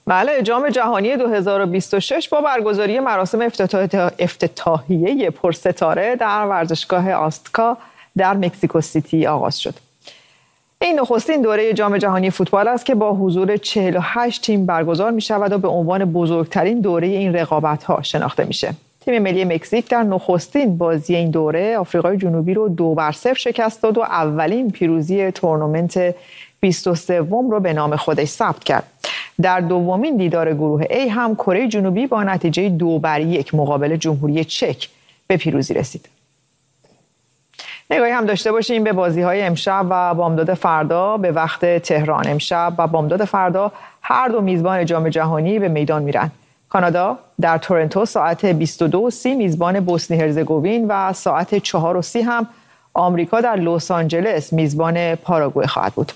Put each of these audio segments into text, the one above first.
بله، جام جهانی 2026 با برگزاری مراسم افتتاحیه پرستاره در ورزشگاه آستکا در مکزیکو سیتی آغاز شد. این نخستین دوره جام جهانی فوتبال است که با حضور 48 تیم برگزار می شود و به عنوان بزرگترین دوره این رقابت‌ها شناخته میشه. تیم ملی مکزیک در نخستین بازی این دوره آفریقای جنوبی رو 2-0 شکست داد و اولین پیروزی تورنمنت 23 رو به نام خودش ثبت کرد. در دومین دیدار گروه A هم کره جنوبی با نتیجه 2-1 مقابل جمهوری چک به پیروزی رسید. نگاهی هم داشته باشیم به بازی‌های امشب و بامداد فردا به وقت تهران. امشب و بامداد فردا هر دو میزبان جام جهانی به میدان میرن. کانادا در تورنتو ساعت 22:30 میزبان بوسنی هرزگوین و ساعت 4:30 هم آمریکا در لس آنجلس میزبان پاراگوئه خواهد بود.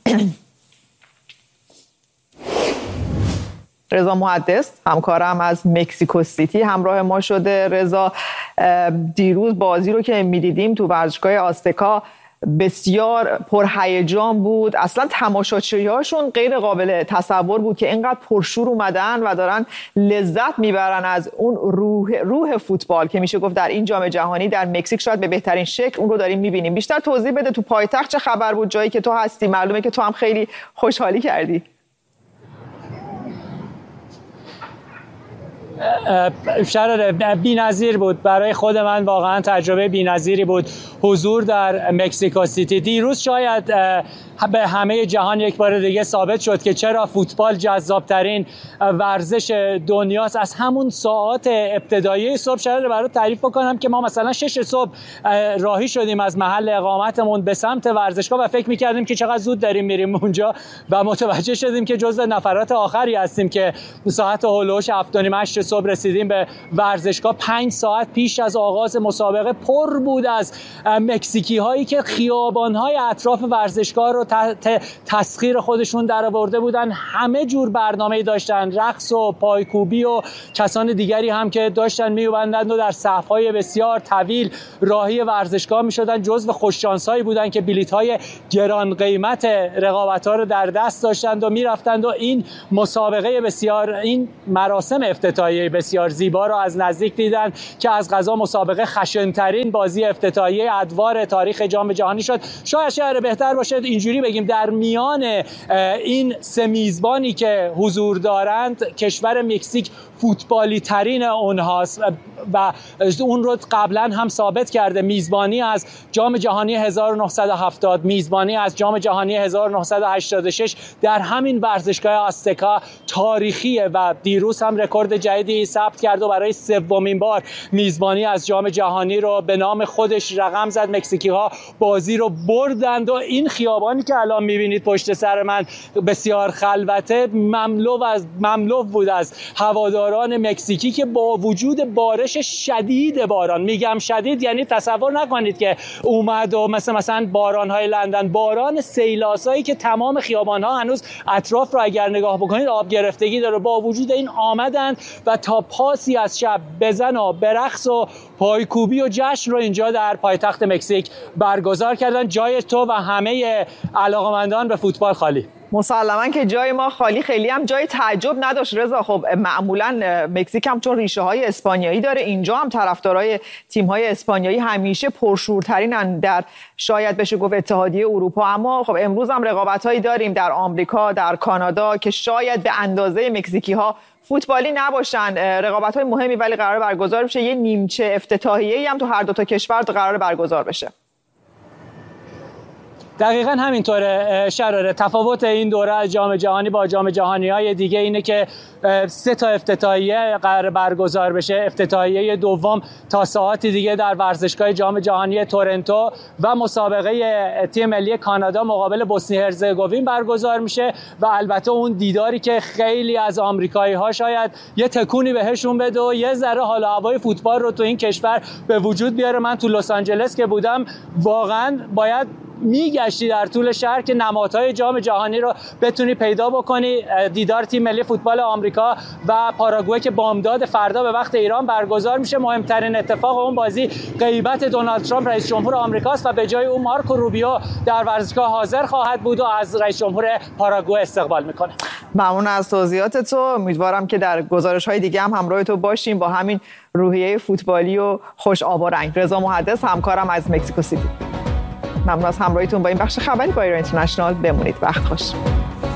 رضا محدث همکارم از مکزیکو سیتی همراه ما شده. رضا، دیروز بازی رو که می‌دیدیم تو ورزشگاه آستکا بسیار پرهیجان بود. اصلا تماشاچی‌هاشون غیر قابل تصور بود که اینقدر پرشور اومدن و دارن لذت میبرن از اون روح فوتبال که میشه گفت در این جام جهانی در مکزیک شاید به بهترین شکل اون رو داریم میبینیم. بیشتر توضیح بده، تو پایتخت چه خبر بود؟ جایی که تو هستی معلومه که تو هم خیلی خوشحالی کردی. شراره بی‌نظیر بود برای خود من، واقعا تجربه بی‌نظیری بود حضور در مکزیکو سیتی. دیروز شاید به همه جهان یک بار دیگه ثابت شد که چرا فوتبال جذابترین ورزش دنیاست. از همون ساعات ابتدایی صبح شراره برای تعریف بکنم که ما مثلا 6 صبح راهی شدیم از محل اقامتمون به سمت ورزشگاه و فکر می‌کردیم که چقدر زود داریم میریم اونجا و متوجه شدیم که جزو نفرات آخری هستیم که ساعت هولوش 7:30 صبح رسیدیم به ورزشگاه. 5 ساعت پیش از آغاز مسابقه پر بود از مکزیکی هایی که خیابان های اطراف ورزشگاه رو تسخیر خودشون در آورده بودن. همه جور برنامه‌ای داشتن، رقص و پایکوبی و کسان دیگری هم که داشتن میوندند و در صف‌های بسیار طویل راهی ورزشگاه میشدن. جزو خوششانسایی بودن که بلیط‌های گران قیمت رقابت‌ها رو در دست داشتند و میرفتند و این مسابقه بسیار، این مراسم افتتاحیه بسیار زیبا رو از نزدیک دیدن که از قضا مسابقه خشن‌ترین بازی افتتاحیه ادوار تاریخ جام جهانی شد. شاید بهتر باشه اینجوری بگیم در میان این سه میزبانی که حضور دارند کشور مکزیک فوتبالی ترین اونهاست و اون رو قبلا هم ثابت کرده. میزبانی از جام جهانی 1970، میزبانی از جام جهانی 1986 در همین ورزشگاه آستکا تاریخیه و دیروز هم رکورد جدیدی ثبت کرد و برای سومین بار میزبانی از جام جهانی رو به نام خودش رقم زد. مکزیکی ها بازی رو بردند و این خیابانی که الان میبینید پشت سر من بسیار خلوته مملو بود از هواداران مکزیکی که با وجود بارش شدید باران، میگم شدید یعنی تصور نکنید که اومد و مثلا باران‌های لندن، باران سیلاسایی که تمام خیابان‌ها هنوز اطراف رو اگر نگاه بکنید آب گرفتگی داره، با وجود این آمدند و تا پاسی از شب بزن و برقص و پایکوبی و جشن رو اینجا در پایتخت مکزیک برگزار کردن. جای تو و همه علاقه‌مندان به فوتبال خالی. مسلماً که جای ما خالی، خیلی هم جای تعجب نداشت رضا. خب معمولاً مکزیک هم چون ریشه های اسپانیایی داره، اینجا هم طرفدارای تیم های اسپانیایی همیشه پرشورترینن در شاید بشه گفت اتحادیه اروپا. اما خب امروز هم رقابت‌هایی داریم در آمریکا، در کانادا که شاید به اندازه مکزیکی ها فوتبالی نباشن. رقابت‌های مهمی ولی قرار برگزار بشه. یه نیمچه افتتاحیه‌ای هم تو هر دو تا کشور قرار برگزار بشه. دقیقاً همینطوره شراره. تفاوت این دوره از جام جهانی با جام جهانی‌های دیگه اینه که 3 تا افتتاحیه قرار برگزار بشه. افتتاحیه دوم تا ساعتی دیگه در ورزشگاه جام جهانی تورنتو و مسابقه تیم ملی کانادا مقابل بوسنی هرزگوین برگزار میشه و البته اون دیداری که خیلی از آمریکایی‌ها شاید یه تکونی بهشون بده و یه ذره حال و هوای فوتبال رو تو این کشور به وجود بیاره. من تو لس آنجلس که بودم واقعاً باید میگشتی در طول شهر که نمادهای جام جهانی رو بتونی پیدا بکنی. دیدار تیم ملی فوتبال آمریکا و پاراگوئه که بامداد فردا به وقت ایران برگزار میشه. مهمترین اتفاق اون بازی غیبت دونالد ترامپ رئیس جمهور آمریکاست و به جای اون مارکو روبیو در ورزشگاه حاضر خواهد بود و از رئیس جمهور پاراگوئه استقبال میکنه. ممنون از توضیحات تو. امیدوارم که در گزارش‌های دیگه هم همراه تو باشیم با همین روحیه فوتبالی و خوش آب و رنگ. رضا محدث همکارم از مکزیکو سیتی. ممنون از همراهیتون با این بخش خبری با ایران اینترنشنال. بمونید وقت خوش.